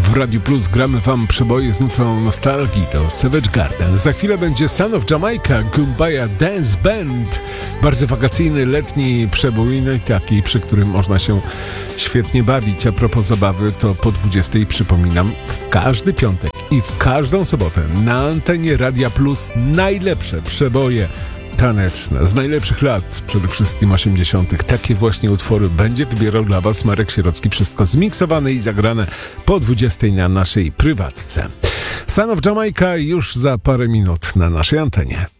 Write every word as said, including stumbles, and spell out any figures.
W Radiu Plus gramy wam przeboje z nutą nostalgii do Savage Garden. Za chwilę będzie Son of Jamaica, Kumbaya Dance Band. Bardzo wakacyjny, letni przebój, no i taki, przy którym można się świetnie bawić. A propos zabawy, to po dwudziestej przypominam, w każdy piątek i w każdą sobotę na antenie Radia Plus najlepsze przeboje taneczne z najlepszych lat, przede wszystkim osiemdziesiątych. Takie właśnie utwory będzie wybierał dla was Marek Sierocki. Wszystko zmiksowane i zagrane po dwudziestej na naszej prywatce. Son of Jamaica już za parę minut na naszej antenie.